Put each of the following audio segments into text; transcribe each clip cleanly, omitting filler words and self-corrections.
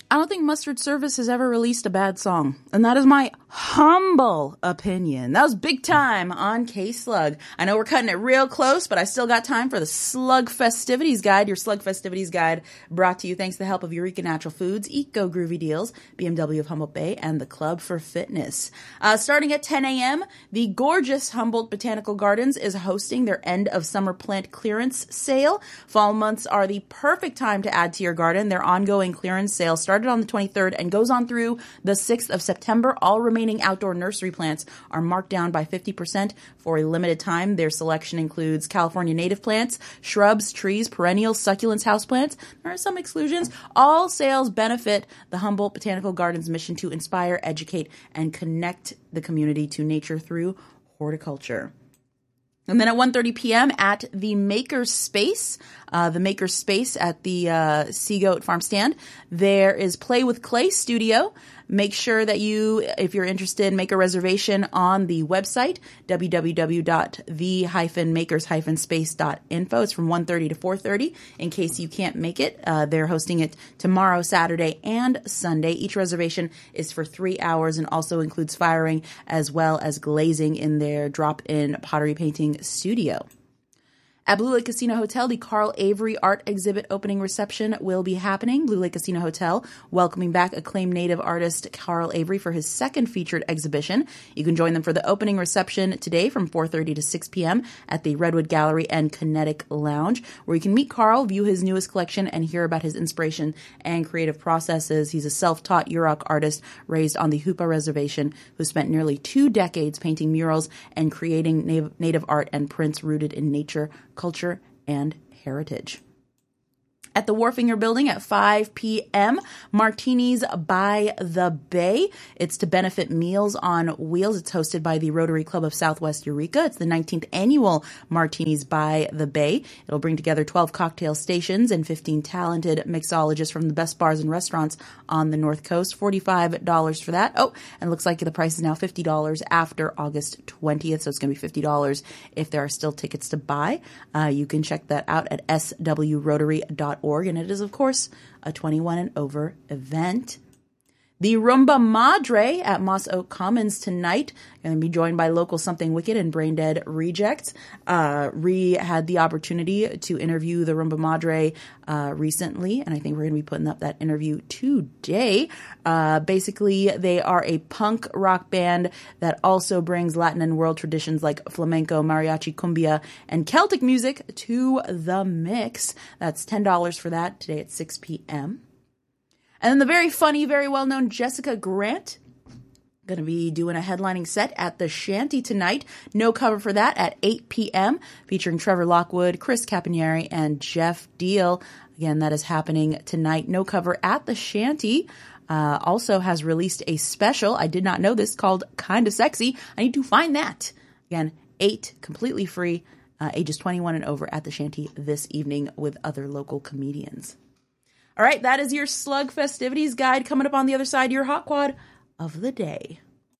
I don't think Mustard Service has ever released a bad song. And that is my humble opinion. That was Big Time on K-Slug. I know we're cutting it real close, but I still got time for the Slug Festivities Guide. Your Slug Festivities Guide brought to you thanks to the help of Eureka Natural Foods, Eco Groovy Deals, BMW of Humboldt Bay, and the Club for Fitness. Starting at 10 a.m., the gorgeous Humboldt Botanical Gardens is hosting their end of summer plant clearance sale. Fall months are the perfect time to add to your garden. Their ongoing clearance sale started on the 23rd and goes on through the 6th of September. All remaining outdoor nursery plants are marked down by 50% for a limited time. Their selection includes California native plants, shrubs, trees, perennials, succulents, houseplants. There are some exclusions. All sales benefit the Humboldt Botanical Gardens mission to inspire, educate, and connect the community to nature through horticulture. And then at 1:30 p.m. at the Maker Space at the Seagoat Farm Stand, there is Play with Clay Studio. Make sure that you, if you're interested, make a reservation on the website, www.the-makers-space.info. It's from 1:30 to 4:30 in case you can't make it. They're hosting it tomorrow, Saturday, and Sunday. Each reservation is for 3 hours and also includes firing as well as glazing in their drop-in pottery painting studio. At Blue Lake Casino Hotel, the Carl Avery Art Exhibit opening reception will be happening. Blue Lake Casino Hotel welcoming back acclaimed native artist Carl Avery for his second featured exhibition. You can join them for the opening reception today from 4:30 to 6 p.m. at the Redwood Gallery and Kinetic Lounge, where you can meet Carl, view his newest collection, and hear about his inspiration and creative processes. He's a self-taught Yurok artist raised on the Hoopa Reservation who spent nearly 2 decades painting murals and creating native art and prints rooted in nature, culture, and heritage. At the Wharfinger Building at 5 p.m., Martinis by the Bay. It's to benefit Meals on Wheels. It's hosted by the Rotary Club of Southwest Eureka. It's the 19th annual Martinis by the Bay. It'll bring together 12 cocktail stations and 15 talented mixologists from the best bars and restaurants on the North Coast. $45 for that. Oh, and it looks like the price is now $50 after August 20th, so it's going to be $50 if there are still tickets to buy. You can check that out at swrotary.org. And it is, of course, a 21 and over event. The Rumba Madre at Moss Oak Commons tonight. Going to be joined by local Something Wicked and Brain Dead Rejects. Ree had the opportunity to interview the Rumba Madre recently, and I think we're going to be putting up that interview today. Basically, they are a punk rock band that also brings Latin and world traditions like flamenco, mariachi, cumbia, and Celtic music to the mix. That's $10 for that today at 6 p.m. And then the very funny, very well-known Jessica Grant, going to be doing a headlining set at the Shanty tonight. No cover for that at 8 p.m., featuring Trevor Lockwood, Chris Caponieri, and Jeff Deal. Again, that is happening tonight. No cover at the Shanty. Also has released a special, I did not know this, called Kinda Sexy. I need to find that. Again, 8, completely free, ages 21 and over at the Shanty this evening with other local comedians. All right, that is your Slug Festivities Guide. Coming up on the other side, your Hot Quad of the day.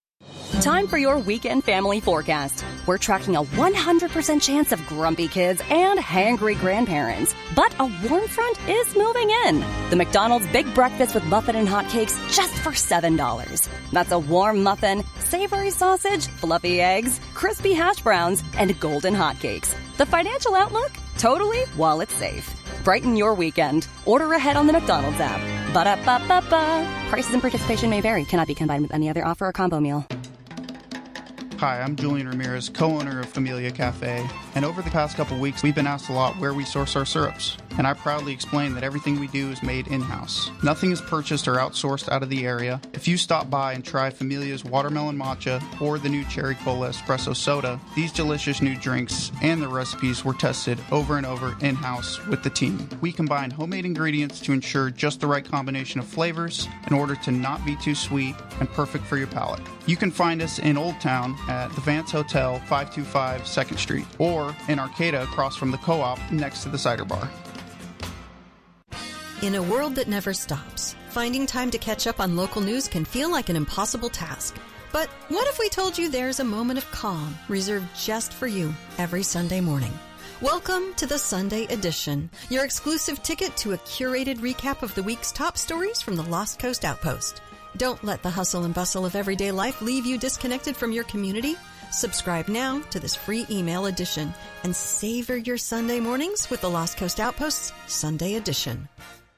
Time for your weekend family forecast. We're tracking a 100% chance of grumpy kids and hangry grandparents. But a warm front is moving in. The McDonald's Big Breakfast with Muffin and Hotcakes just for $7. That's a warm muffin, savory sausage, fluffy eggs, crispy hash browns, and golden hotcakes. The financial outlook? Totally while it's safe. Brighten your weekend. Order ahead on the McDonald's app. Ba-da-ba-ba-ba. Prices and participation may vary. Cannot be combined with any other offer or combo meal. Hi, I'm Julian Ramirez, co-owner of Familia Cafe, and over the past couple weeks, we've been asked a lot where we source our syrups, and I proudly explain that everything we do is made in-house. Nothing is purchased or outsourced out of the area. If you stop by and try Familia's watermelon matcha or the new cherry cola espresso soda, these delicious new drinks and the recipes were tested over and over in-house with the team. We combine homemade ingredients to ensure just the right combination of flavors in order to not be too sweet and perfect for your palate. You can find us in Old Town at the Vance Hotel, 525 2nd Street, or in Arcata across from the Co-op next to the Cider Bar. In a world that never stops, finding time to catch up on local news can feel like an impossible task. But what if we told you there's a moment of calm reserved just for you every Sunday morning? Welcome to the Sunday Edition, your exclusive ticket to a curated recap of the week's top stories from the Lost Coast Outpost. Don't let the hustle and bustle of everyday life leave you disconnected from your community. Subscribe now to this free email edition and savor your Sunday mornings with the Lost Coast Outpost's Sunday Edition.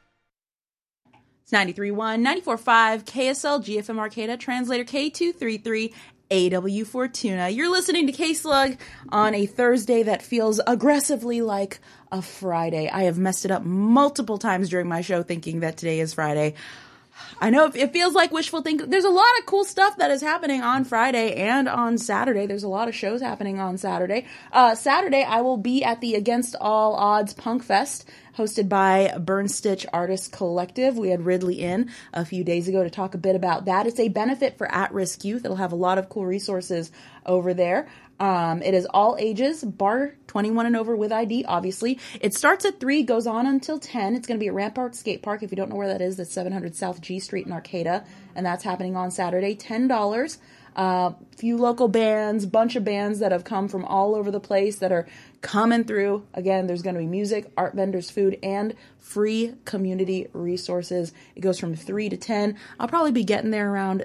It's 93.1, 94.5, KSL, GFM Arcata, translator K233, AW Fortuna. You're listening to K-Slug on a Thursday that feels aggressively like a Friday. I have messed it up multiple times during my show thinking that today is Friday. I know it feels like wishful thinking. There's a lot of cool stuff that is happening on Friday and on Saturday. There's a lot of shows happening on Saturday. Saturday, I will be at the Against All Odds Punk Fest, hosted by Burn Stitch Artist Collective. We had Ridley in a few days ago to talk a bit about that. It's a benefit for at-risk youth. It'll have a lot of cool resources over there. It is all ages, bar 21 and over with ID, obviously. It starts at 3, goes on until 10. It's going to be at Rampart Skate Park. If you don't know where that is, that's 700 South G Street in Arcata, and that's happening on Saturday, $10. Few local bands, bunch of bands that have come from all over the place that are coming through. Again, there's going to be music, art vendors, food, and free community resources. It goes from 3 to 10. I'll probably be getting there around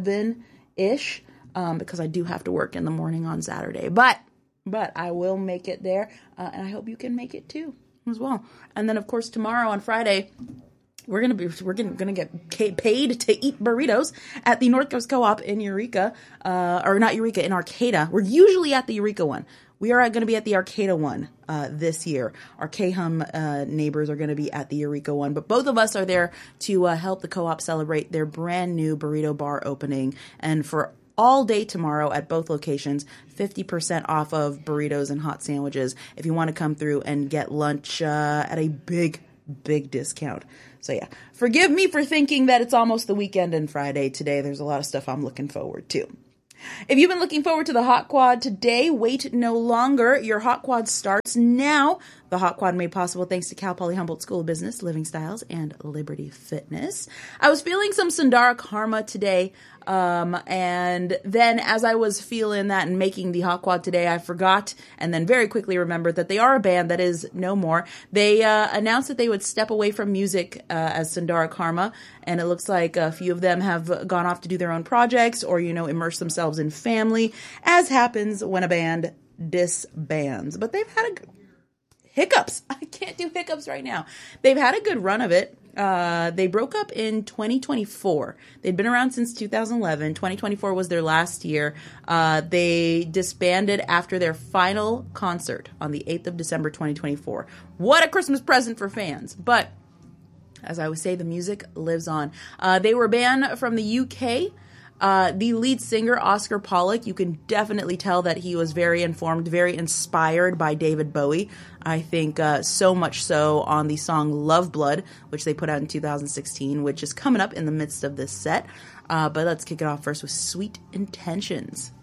7-ish. Because I do have to work in the morning on Saturday, but I will make it there, and I hope you can make it too as well. And then, of course, tomorrow on Friday, we're gonna get paid to eat burritos at the North Coast Co-op in Eureka, or not Eureka, in Arcata. We're usually at the Eureka one. We are going to be at the Arcata one this year. Our K-Hum neighbors are going to be at the Eureka one, but both of us are there to help the co-op celebrate their brand new burrito bar opening, and for all day tomorrow at both locations, 50% off of burritos and hot sandwiches if you want to come through and get lunch at a big discount. So yeah, forgive me for thinking that it's almost the weekend and Friday today. There's a lot of stuff I'm looking forward to. If you've been looking forward to the Hot Quad today, wait no longer. Your Hot Quad starts now. The Hot Quad made possible thanks to Cal Poly Humboldt School of Business, Living Styles, and Liberty Fitness. I was feeling some Sundara Karma today, and then as I was feeling that and making the Hot Quad today, I forgot and then very quickly remembered that they are a band that is no more. They announced that they would step away from music as Sundara Karma, and it looks like a few of them have gone off to do their own projects or, immerse themselves in family, as happens when a band disbands. But they've had hiccups. I can't do hiccups right now. They've had a good run of it. They broke up in 2024. They'd been around since 2011. 2024 was their last year. They disbanded after their final concert on the 8th of December, 2024. What a Christmas present for fans. But as I would say, the music lives on. They were banned from the UK. The lead singer, Oscar Pollock, you can definitely tell that he was very informed, very inspired by David Bowie. I think so much so on the song Love Blood, which they put out in 2016, which is coming up in the midst of this set. But let's kick it off first with Sweet Intentions.